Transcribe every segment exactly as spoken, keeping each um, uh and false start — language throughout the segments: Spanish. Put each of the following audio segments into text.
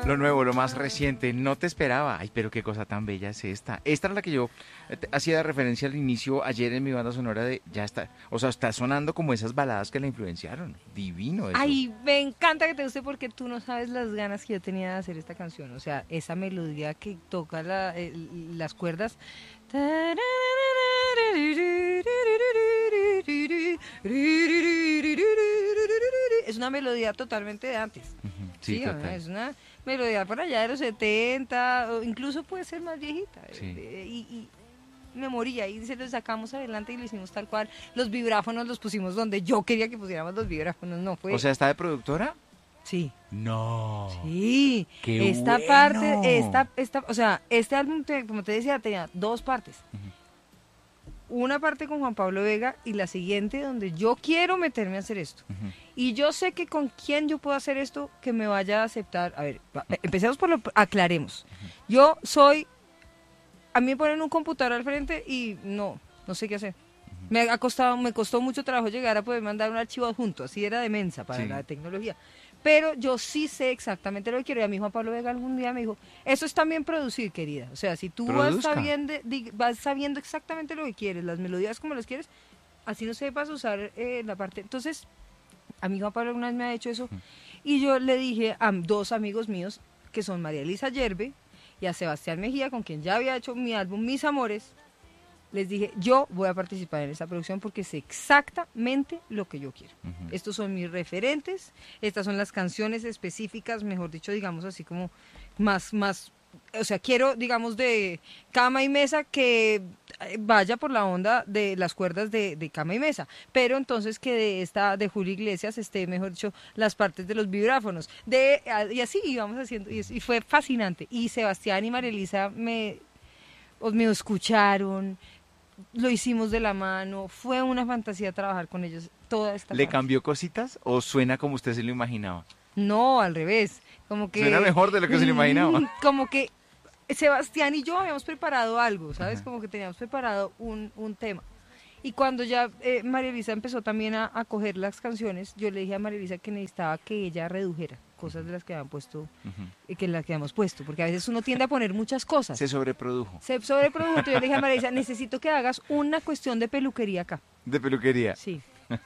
Lo nuevo, lo más reciente, no te esperaba. Ay, pero qué cosa tan bella es esta. Esta era la que yo eh, te- hacía referencia al inicio ayer en mi banda sonora de ya está. O sea, está sonando como esas baladas que la influenciaron. Divino eso. Ay, me encanta que te guste porque tú no sabes las ganas que yo tenía de hacer esta canción. O sea, esa melodía que toca la- eh, las cuerdas. Es una melodía totalmente de antes. Ujú, sí, Sí, total. es una melodía por allá de los setenta, o incluso puede ser más viejita. Sí. eh, Y, y me moría y se lo sacamos adelante y lo hicimos tal cual. Los vibráfonos los pusimos donde yo quería que pusiéramos los vibráfonos, no fue. O sea, ¿está de productora? Sí. No. Sí, ¡Qué esta bueno! parte, esta, esta, o sea, este álbum, te- como te decía, tenía dos partes. Una parte con Juan Pablo Vega y la siguiente donde yo quiero meterme a hacer esto. Ujú. Y yo sé que con quién yo puedo hacer esto que me vaya a aceptar. A ver, va- eh, empecemos por lo, aclaremos. Yo soy, a mí me ponen un computador al frente y no, no sé qué hacer. Me ha costado, me costó mucho trabajo llegar a poder mandar un archivo adjunto, así era de mensa para Sí. la tecnología. Pero yo sí sé exactamente lo que quiero. Y a mi Juan Pablo Vega algún día me dijo, eso es también producir, querida. O sea, si tú vas Produzca. sabiendo, di- vas sabiendo exactamente lo que quieres, las melodías como las quieres, así no sepas usar eh, la parte. Entonces, a mi Juan Pablo alguna vez me ha hecho eso. Y yo le dije a dos amigos míos, que son María Elisa Yerbe y a Sebastián Mejía, con quien ya había hecho mi álbum Mis Amores, les dije, yo voy a participar en esa producción porque sé exactamente lo que yo quiero. Ujú. Estos son mis referentes, estas son las canciones específicas, mejor dicho, digamos así como más, más, o sea, quiero, digamos, de cama y mesa que eh, vaya por la onda de las cuerdas de, de cama y mesa, pero entonces que de esta, de Julio Iglesias, esté, mejor dicho, las partes de los vibráfonos, de, ah, y así íbamos haciendo, y, es- y fue fascinante. Y Sebastián y María Elisa me, os- me escucharon, lo hicimos de la mano, fue una fantasía trabajar con ellos toda esta ¿Le parte. cambió cositas o suena como usted se lo imaginaba? No, al revés, como que... Suena mejor de lo que se lo imaginaba. Mm, como que Sebastián y yo habíamos preparado algo, ¿sabes? Ajá. Como que teníamos preparado un, un tema. Y cuando ya eh, María Elisa empezó también a, a coger las canciones, yo le dije a María Elisa que necesitaba que ella redujera cosas de las que habían puesto, Ujú. eh, que las que habíamos puesto, porque a veces uno tiende a poner muchas cosas. Se sobreprodujo. Se sobreprodujo, entonces yo le dije a María Elisa, necesito que hagas una cuestión de peluquería acá. De peluquería. Sí.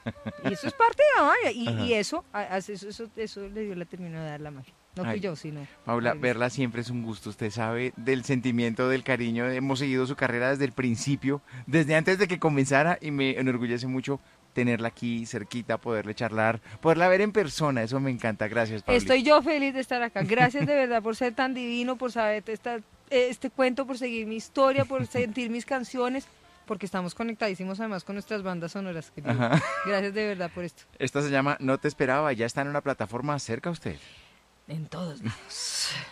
Y eso es parte de la magia. Y, Ajá. y eso, a- a- eso, eso, eso le dio la terminó de dar la magia. No Ay, fui yo, sino. Paula, María Elisa. verla siempre es un gusto. Usted sabe del sentimiento, del cariño. Hemos seguido su carrera desde el principio, desde antes de que comenzara, y me enorgullece mucho tenerla aquí cerquita, poderle charlar, poderla ver en persona. Eso me encanta. Gracias, Paula. Estoy yo feliz de estar acá. Gracias de verdad por ser tan divino, por saber esta, este cuento, por seguir mi historia, por sentir mis canciones, porque estamos conectadísimos además con nuestras bandas sonoras. querido. Ajá. Gracias de verdad por esto. Esta se llama No te esperaba. Ya está en una plataforma cerca a usted. En todos lados.